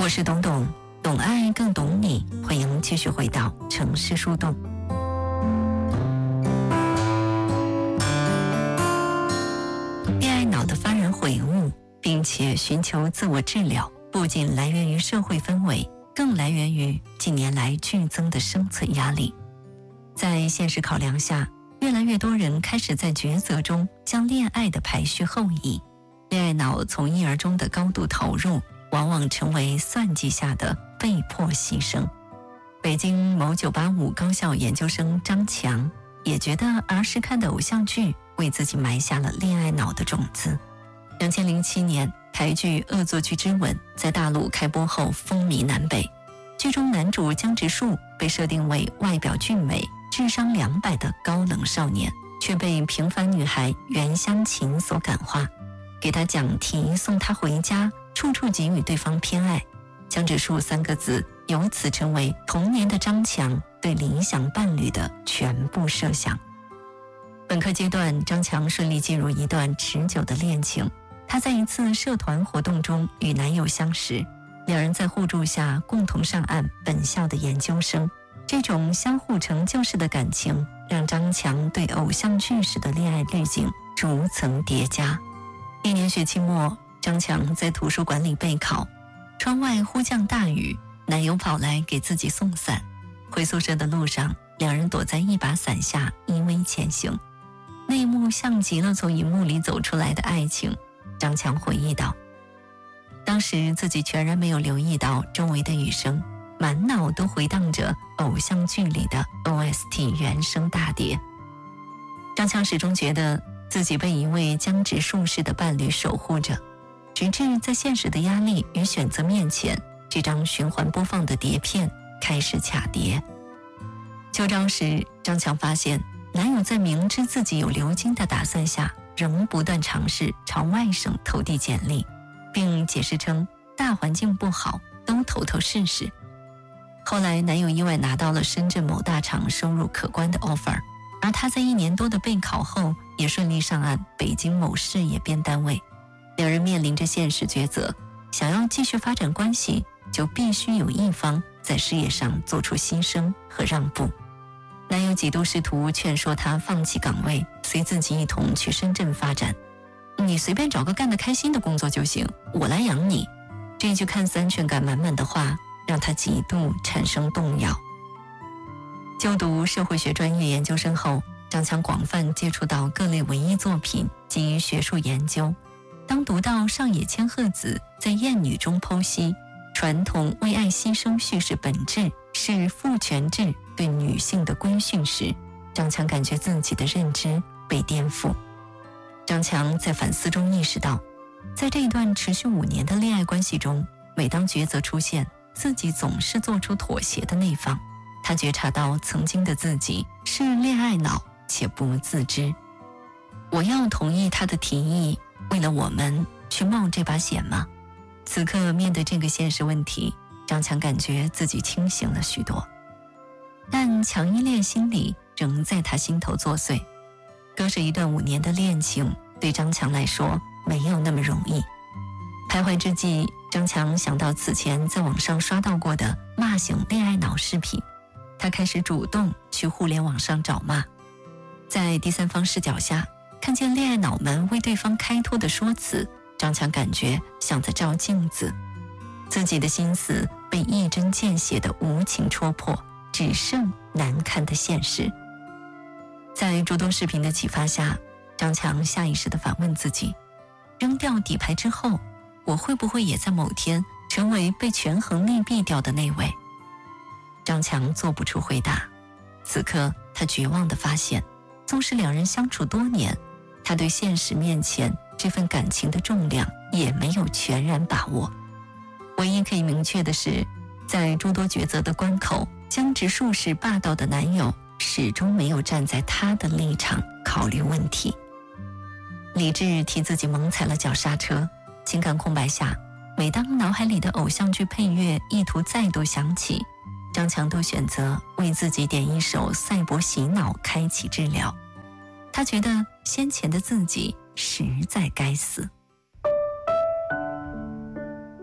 我是董董，懂爱更懂你，欢迎继续回到城市树洞。恋爱脑的发人悔悟，并且寻求自我治疗，不仅来源于社会氛围，更来源于近年来剧增的生存压力。在现实考量下，越来越多人开始在抉择中将恋爱的排序后移，恋爱脑从一而终的高度投入，往往成为算计下的被迫牺牲。北京某985高校研究生张强也觉得儿时看的偶像剧为自己埋下了恋爱脑的种子。2007年，台剧《恶作剧之吻》在大陆开播后风靡南北，剧中男主江直树被设定为外表俊美、智商200的高冷少年，却被平凡女孩袁湘琴所感化，给他讲题送他回家，处处给予对方偏爱。江直树3个字由此成为童年的张强对理想伴侣的全部设想。本科阶段，张强顺利进入一段持久的恋情。她在一次社团活动中与男友相识，两人在互助下共同上岸本校的研究生。这种相互成就式的感情，让张强对偶像剧式的恋爱滤镜逐层叠加。一年学期末，张强在图书馆里备考，窗外忽降大雨，男友跑来给自己送伞。回宿舍的路上，两人躲在一把伞下依偎前行。那一幕像极了从荧幕里走出来的爱情。张强回忆道，当时自己全然没有留意到周围的雨声，满脑都回荡着偶像剧里的 OST 原声大碟。张强始终觉得自己被一位江直树式的伴侣守护着，直至在现实的压力与选择面前，这张循环播放的碟片开始卡碟。秋招时，张强发现男友在明知自己有留京的打算下，仍不断尝试朝外省投递简历，并解释称大环境不好，都投试试。后来男友意外拿到了深圳某大厂收入可观的 offer， 而他在1年多的备考后也顺利上岸北京某事业编单位。两人面临着现实抉择，想要继续发展关系，就必须有一方在事业上做出牺牲和让步。男友几度试图劝说她放弃岗位，随自己一同去深圳发展。你随便找个干得开心的工作就行，我来养你。这句看似安全感满满的话，让她几度产生动摇。就读社会学专业研究生后，张强广泛接触到各类文艺作品及学术研究。当读到上野千鹤子在《艳女》中剖析传统为爱牺牲叙事本质是父权制对女性的规训时，张强感觉自己的认知被颠覆。张强在反思中意识到，在这一段持续5年的恋爱关系中，每当抉择出现，自己总是做出妥协的那方。他觉察到曾经的自己是恋爱脑且不自知。我要同意他的提议，为了我们去冒这把险吗？此刻面对这个现实问题，张强感觉自己清醒了许多，但强依恋心理仍在他心头作祟。割舍一段5年的恋情，对张强来说没有那么容易。徘徊之际，张强想到此前在网上刷到过的骂醒恋爱脑视频，他开始主动去互联网上找骂。在第三方视角下，看见恋爱脑们为对方开脱的说辞，张强感觉像在照镜子，自己的心思被一针见血的无情戳破，只剩难看的现实。在诸多视频的启发下，张强下意识地反问自己，扔掉底牌之后，我会不会也在某天成为被权衡利弊掉的那位？张强做不出回答。此刻他绝望地发现，纵使两人相处多年，他对现实面前这份感情的重量也没有全然把握。唯一可以明确的是，在诸多抉择的关口，江直树式霸道的男友始终没有站在他的立场考虑问题。理智替自己猛踩了脚刹车，情感空白下，每当脑海里的偶像剧配乐意图再度响起，张强都选择为自己点一首赛博洗脑开启治疗。他觉得先前的自己实在该死。努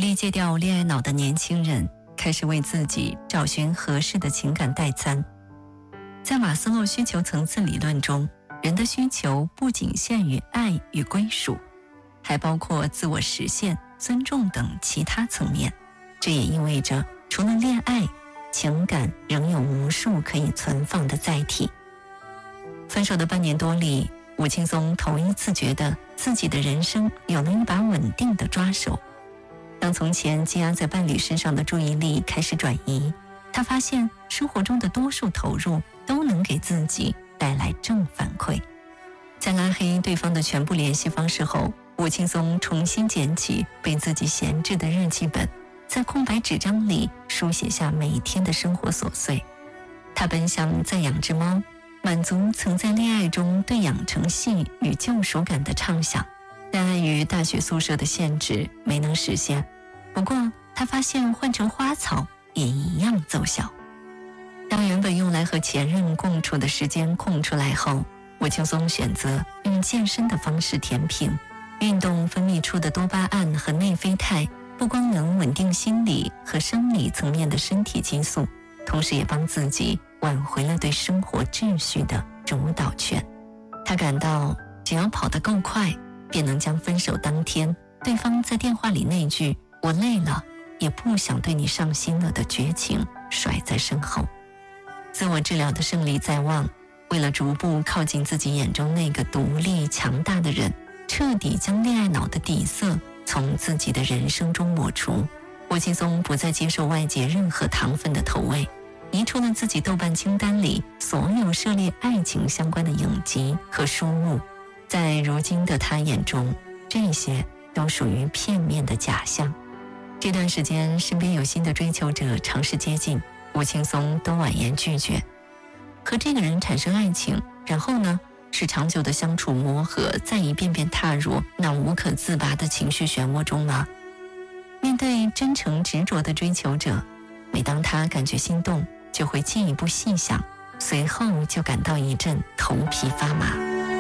力戒掉恋爱脑的年轻人开始为自己找寻合适的情感代餐。在马斯洛需求层次理论中，人的需求不仅限于爱与归属，还包括自我实现、尊重等其他层面。这也意味着，除了恋爱，情感仍有无数可以存放的载体。分手的半年多里，吴青松头一次觉得自己的人生有了一把稳定的抓手。当从前积压在伴侣身上的注意力开始转移，他发现生活中的多数投入都能给自己带来正反馈。在拉黑对方的全部联系方式后，吴青松重新捡起被自己闲置的日记本，在空白纸张里书写下每天的生活琐碎。他奔向再养只猫，满足曾在恋爱中对养成系与救赎感的畅想，但碍于大学宿舍的限制没能实现。不过他发现换成花草也一样奏效。当原本用来和前任共处的时间空出来后，吴青松选择用健身的方式填平。运动分泌出的多巴胺和内啡肽不光能稳定心理和生理层面的身体激素，同时也帮自己挽回了对生活秩序的主导权。他感到只要跑得够快，便能将分手当天对方在电话里那句“我累了，也不想对你上心了”的绝情甩在身后。自我治疗的胜利在望，为了逐步靠近自己眼中那个独立强大的人，彻底将恋爱脑的底色从自己的人生中抹除。吴青松不再接受外界任何糖分的投喂，移除了自己豆瓣清单里所有涉猎爱情相关的影集和书目。在如今的他眼中，这些都属于片面的假象。这段时间身边有新的追求者尝试接近，吴青松都婉言拒绝。和这个人产生爱情，然后呢，是长久的相处磨合，再一遍遍踏入那无可自拔的情绪漩涡中吗？面对真诚执着的追求者，每当他感觉心动，就会进一步细想，随后就感到一阵头皮发麻。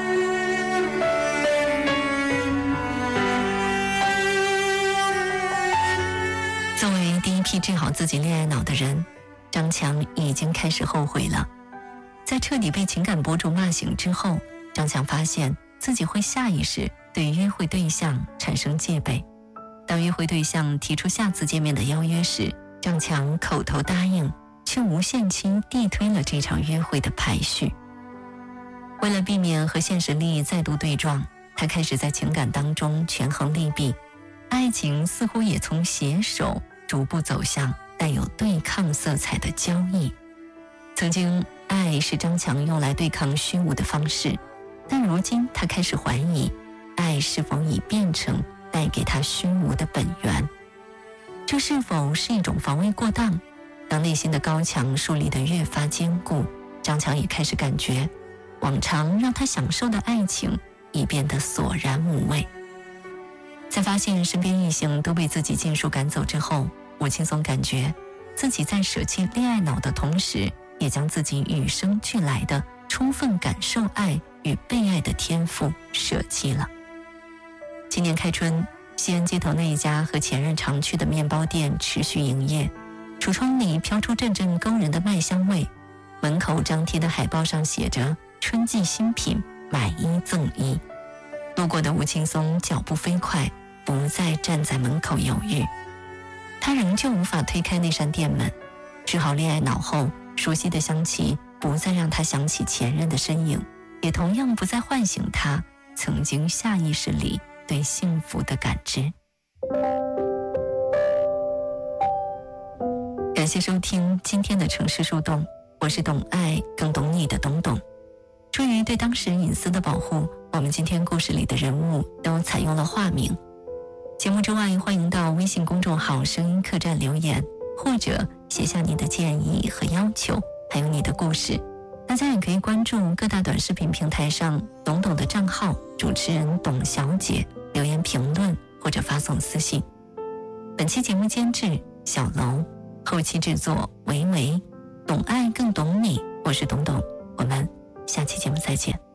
作为第一批治好自己恋爱脑的人，张强已经开始后悔了。在彻底被情感博主骂醒之后，张强发现自己会下意识对约会对象产生戒备。当约会对象提出下次见面的邀约时，张强口头答应，却无限期递推了这场约会的排序。为了避免和现实利益再度对撞，他开始在情感当中权衡利弊，爱情似乎也从携手逐步走向带有对抗色彩的交易。曾经爱是张强用来对抗虚无的方式，但如今他开始怀疑，爱是否已变成带给他虚无的本源。这是否是一种防卫过当？当内心的高墙树立得越发坚固，张强也开始感觉往常让他享受的爱情已变得索然无味。在发现身边异性都被自己尽数赶走之后，吴青松感觉自己在舍弃恋爱脑的同时，也将自己与生俱来的充分感受爱与被爱的天赋舍弃了。今年开春，西安街头那一家和前任常去的面包店持续营业，橱窗里飘出阵阵勾人的麦香味，门口张贴的海报上写着春季新品，买一赠一。路过的吴青松脚步飞快，不再站在门口犹豫。他仍旧无法推开那扇店门，治好恋爱脑后，熟悉的香气不再让他想起前任的身影，也同样不再唤醒他曾经下意识里对幸福的感知。感谢收听今天的城市树洞，我是懂爱更懂你的董董。出于对当事人隐私的保护，我们今天故事里的人物都采用了化名。节目之外，欢迎到微信公众号声音客栈留言，或者写下你的建议和要求，还有你的故事。大家也可以关注各大短视频平台上董董的账号，主持人董小姐，留言评论或者发送私信。本期节目监制小楼，后期制作维维，懂爱更懂你，我是董董，我们下期节目再见。